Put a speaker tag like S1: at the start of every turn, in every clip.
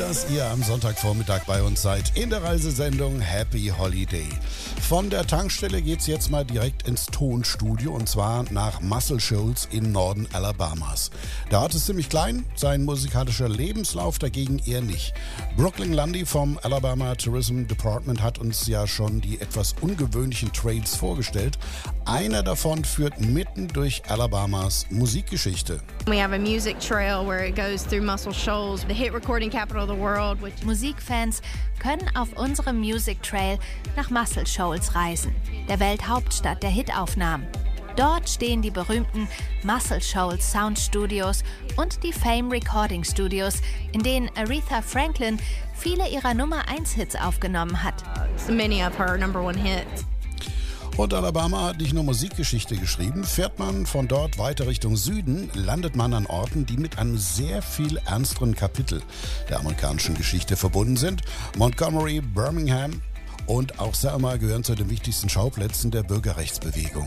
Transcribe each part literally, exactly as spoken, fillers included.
S1: dass ihr am Sonntagvormittag bei uns seid in der Reisesendung Happy Holiday. Von der Tankstelle geht's jetzt mal direkt ins Tonstudio und zwar nach Muscle Shoals im Norden Alabamas. Der Ort ist ziemlich klein, sein musikalischer Lebenslauf dagegen eher nicht. Brooklyn Lundy vom Alabama Tourism Department hat uns ja schon die etwas ungewöhnlichen Trails vorgestellt. Einer davon führt mitten durch Alabamas Musikgeschichte.
S2: We have a music trail where it goes through Muscle Shoals, the hit recording capital of the world. Which
S3: Musikfans können auf unserem Music Trail nach Muscle Shoals reisen, der Welthauptstadt der Hitaufnahmen. Dort stehen die berühmten Muscle Shoals Sound Studios und die Fame Recording Studios, in denen Aretha Franklin viele ihrer Nummer eins Hits aufgenommen hat.
S2: So many of her number one hits.
S1: Und Alabama hat nicht nur Musikgeschichte geschrieben, fährt man von dort weiter Richtung Süden, landet man an Orten, die mit einem sehr viel ernsteren Kapitel der amerikanischen Geschichte verbunden sind. Montgomery, Birmingham und auch Selma gehören zu den wichtigsten Schauplätzen der Bürgerrechtsbewegung.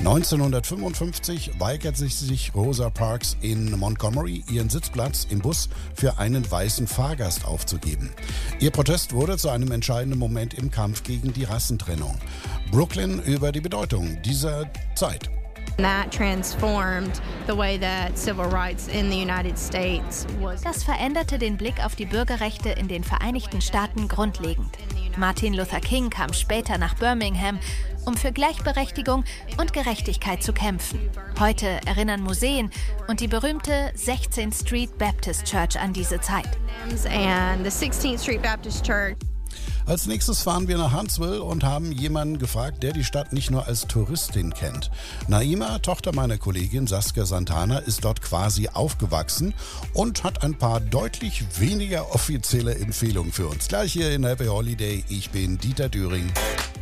S1: neunzehnhundertfünfundfünfzig weigert sich Rosa Parks in Montgomery, ihren Sitzplatz im Bus für einen weißen Fahrgast aufzugeben. Ihr Protest wurde zu einem entscheidenden Moment im Kampf gegen die Rassentrennung. Brooklyn über die Bedeutung dieser Zeit.
S2: That transformed the way that civil rights in the United States was.
S3: Das veränderte den Blick auf die Bürgerrechte in den Vereinigten Staaten grundlegend. Martin Luther King kam später nach Birmingham, um für Gleichberechtigung und Gerechtigkeit zu kämpfen. Heute erinnern Museen und die berühmte sixteenth Street Baptist Church an diese Zeit.
S2: And the sixteenth Street Baptist Church.
S1: Als nächstes fahren wir nach Huntsville und haben jemanden gefragt, der die Stadt nicht nur als Touristin kennt. Naima, Tochter meiner Kollegin Saskia Santana, ist dort quasi aufgewachsen und hat ein paar deutlich weniger offizielle Empfehlungen für uns. Gleich hier in Happy Holiday. Ich bin Dieter Düring.